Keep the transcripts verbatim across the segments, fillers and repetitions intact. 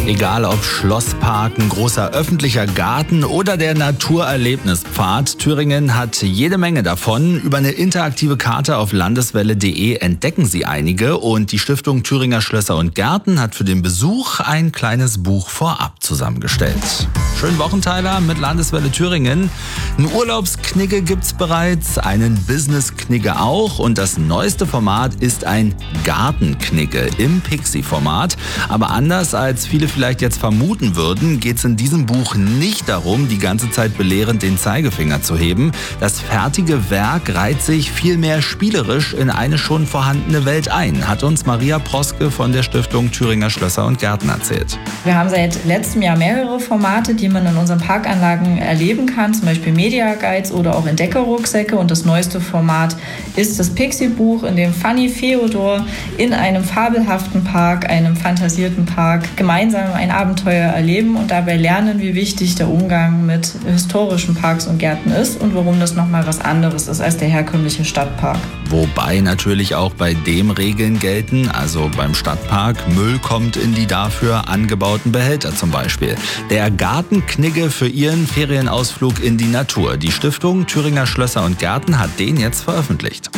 Egal ob Schlosspark, ein großer öffentlicher Garten oder der Naturerlebnispfad, Thüringen hat jede Menge davon. Über eine interaktive Karte auf landeswelle punkt de entdecken Sie einige und die Stiftung Thüringer Schlösser und Gärten hat für den Besuch ein kleines Buch vorab zusammengestellt. Schönen Wochenteiler mit Landeswelle Thüringen. Ein Urlaubsknigge gibt's bereits, einen Business-Knigge auch und das neueste Format ist ein Gartenknigge im Pixie-Format. Aber anders als viele vielleicht jetzt vermuten würden, geht's in diesem Buch nicht darum, die ganze Zeit belehrend den Zeigefinger zu heben. Das fertige Werk reiht sich vielmehr spielerisch in eine schon vorhandene Welt ein, hat uns Maria Proske von der Stiftung Thüringer Schlösser und Gärten erzählt. Wir haben seit letztem Jahr mehrere Formate, die man in unseren Parkanlagen erleben kann, zum Beispiel Media Guides oder auch Entdeckerrucksäcke. Und das neueste Format ist das Pixie-Buch, in dem Fanny Feodor in einem fabelhaften Park, einem fantasierten Park, gemeinsam ein Abenteuer erleben und dabei lernen, wie wichtig der Umgang mit historischen Parks und Gärten ist und warum das nochmal was anderes ist als der herkömmliche Stadtpark. Wobei natürlich auch bei dem Regeln gelten, also beim Stadtpark, Müll kommt in die dafür angebauten Behälter zum Beispiel. Der Gartenknigge für Ihren Ferienausflug in die Natur. Die Stiftung Thüringer Schlösser und Gärten hat den jetzt veröffentlicht.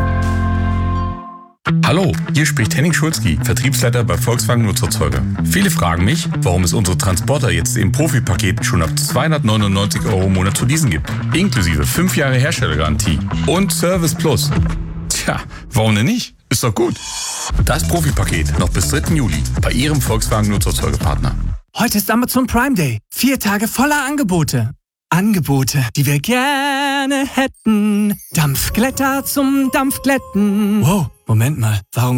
Hallo, hier spricht Henning Schulzki, Vertriebsleiter bei Volkswagen Nutzerzeuger. Viele fragen mich, warum es unsere Transporter jetzt im Profi-Paket schon ab zweihundertneunundneunzig Euro im Monat zu leasen gibt. Inklusive fünf Jahre Herstellergarantie und Service Plus. Tja, warum denn nicht? Ist doch gut. Das Profi-Paket noch bis dritten Juli bei Ihrem Volkswagen Nutzerzeugerpartner. Heute ist Amazon Prime Day. Vier Tage voller Angebote. Angebote, die wir gerne hätten. Dampfglätter zum Dampfglätten. Wow, Moment mal. Warum